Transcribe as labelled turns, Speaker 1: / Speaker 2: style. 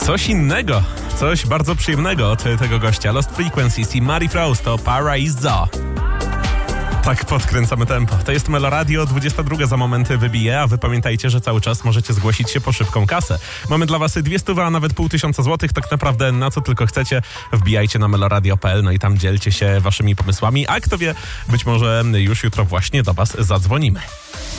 Speaker 1: Coś innego, coś bardzo przyjemnego od tego gościa. Lost Frequencies i Marie Frost to Paraiso. Tak podkręcamy tempo. To jest Meloradio, 22 za momenty wybije, a wy pamiętajcie, że cały czas możecie zgłosić się po szybką kasę. Mamy dla was 200, a nawet 500 złotych, tak naprawdę na co tylko chcecie. Wbijajcie na meloradio.pl, no i tam dzielcie się waszymi pomysłami, a kto wie, być może już jutro właśnie do was zadzwonimy.